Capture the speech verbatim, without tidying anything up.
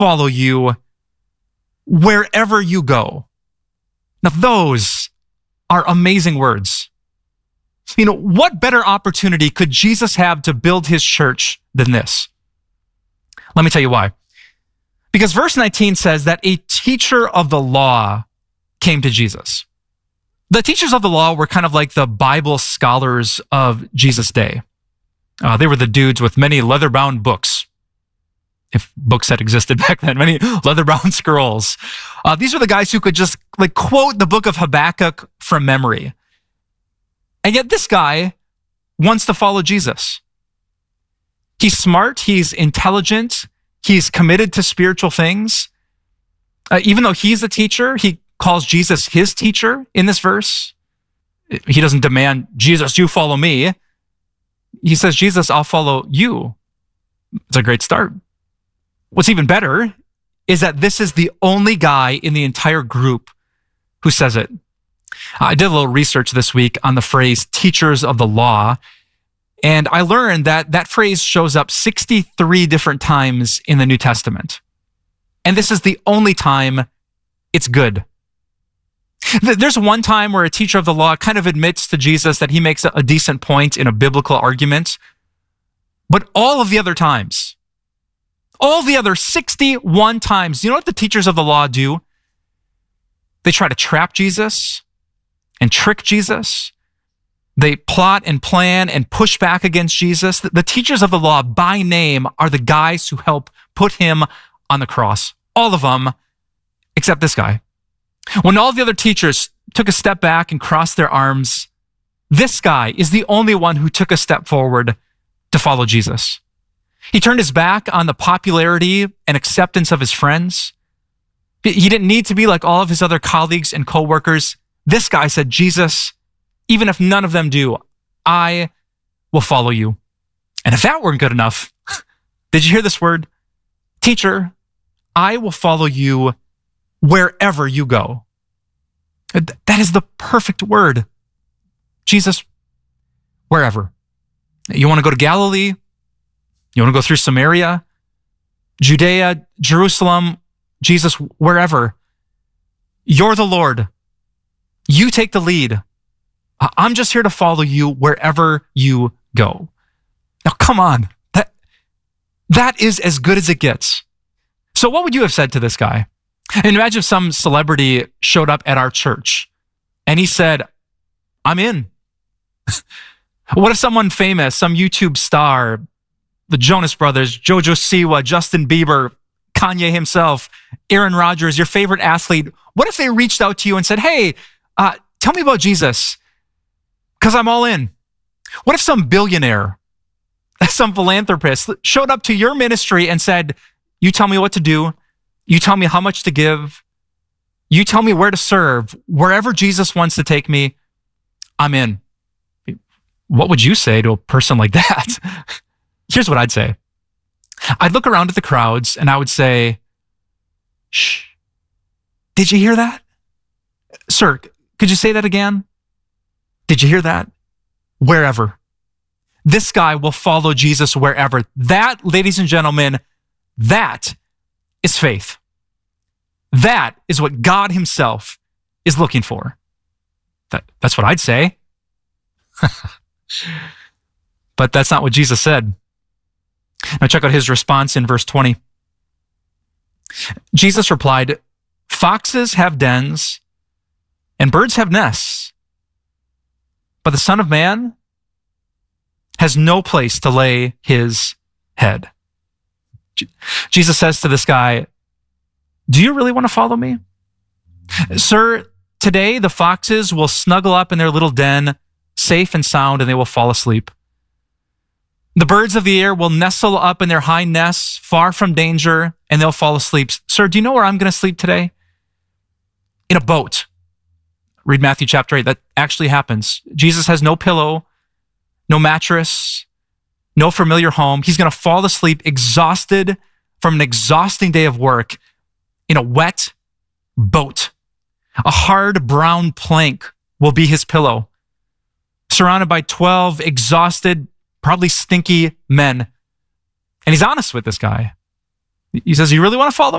follow you wherever you go. Now, those are amazing words. You know, what better opportunity could Jesus have to build his church than this? Let me tell you why. Because verse nineteen says that a teacher of the law came to Jesus. The teachers of the law were kind of like the Bible scholars of Jesus' day. Uh, they were the dudes with many leather-bound books, if books had existed back then, many leather-bound scrolls. Uh, these were the guys who could just like quote the book of Habakkuk from memory. And yet this guy wants to follow Jesus. He's smart, he's intelligent, he's committed to spiritual things. Uh, even though he's a teacher, he calls Jesus his teacher in this verse. He doesn't demand, Jesus, you follow me. He says, Jesus, I'll follow you. It's a great start. What's even better is that this is the only guy in the entire group who says it. I did a little research this week on the phrase teachers of the law, and I learned that that phrase shows up sixty-three different times in the New Testament. And this is the only time it's good. There's one time where a teacher of the law kind of admits to Jesus that he makes a decent point in a biblical argument, but all of the other times, all the other sixty-one times, you know what the teachers of the law do? They try to trap Jesus and trick Jesus. They plot and plan and push back against Jesus. The teachers of the law by name are the guys who help put him on the cross. All of them, except this guy. When all the other teachers took a step back and crossed their arms, this guy is the only one who took a step forward to follow Jesus. He turned his back on the popularity and acceptance of his friends. He didn't need to be like all of his other colleagues and co-workers. This guy said, Jesus, even if none of them do, I will follow you. And if that weren't good enough, did you hear this word? Teacher, I will follow you wherever you go. That is the perfect word. Jesus, wherever. You want to go to Galilee? You want to go through Samaria, Judea, Jerusalem, Jesus, wherever. You're the Lord. You take the lead. I'm just here to follow you wherever you go. Now, come on. That, that is as good as it gets. So what would you have said to this guy? And imagine if some celebrity showed up at our church and he said, I'm in. What if someone famous, some YouTube star, the Jonas Brothers, Jojo Siwa, Justin Bieber, Kanye himself, Aaron Rodgers, your favorite athlete, what if they reached out to you and said, hey, uh, tell me about Jesus, because I'm all in? What if some billionaire, some philanthropist showed up to your ministry and said, you tell me what to do, you tell me how much to give, you tell me where to serve, wherever Jesus wants to take me, I'm in. What would you say to a person like that? Here's what I'd say. I'd look around at the crowds and I would say, shh, did you hear that? Sir, could you say that again? Did you hear that? Wherever. This guy will follow Jesus wherever. That, ladies and gentlemen, that is faith. That is what God himself is looking for. That, that's what I'd say. But that's not what Jesus said. Now check out his response in verse twenty. Jesus replied, foxes have dens and birds have nests, but the Son of Man has no place to lay his head. Jesus says to this guy, do you really want to follow me? Sir, today the foxes will snuggle up in their little den, safe and sound, and they will fall asleep. The birds of the air will nestle up in their high nests, far from danger, and they'll fall asleep. Sir, do you know where I'm going to sleep today? In a boat. Read Matthew chapter eight. That actually happens. Jesus has no pillow, no mattress, no familiar home. He's going to fall asleep exhausted from an exhausting day of work in a wet boat. A hard brown plank will be his pillow, surrounded by twelve exhausted, probably stinky men. And he's honest with this guy. He says, you really want to follow